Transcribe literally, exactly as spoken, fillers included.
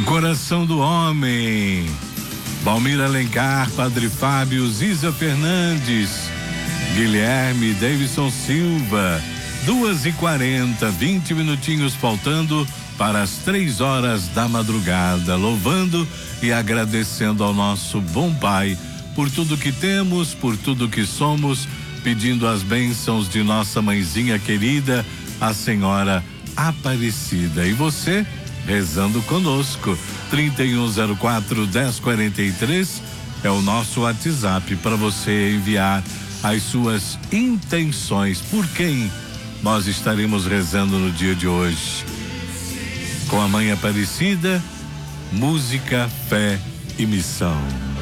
Coração do Homem, Valmir Alencar, Padre Fábio, Ziza Fernandes, Guilherme Davidson Silva, duas e quarenta, vinte minutinhos faltando para as três horas da madrugada, louvando e agradecendo ao nosso bom Pai por tudo que temos, por tudo que somos, pedindo as bênçãos de nossa mãezinha querida, a Senhora Aparecida. E você, rezando conosco, trinta e um zero quatro, dez quarenta e três é o nosso WhatsApp para você enviar as suas intenções. Por quem nós estaremos rezando no dia de hoje? Com a Mãe Aparecida, música, fé e missão.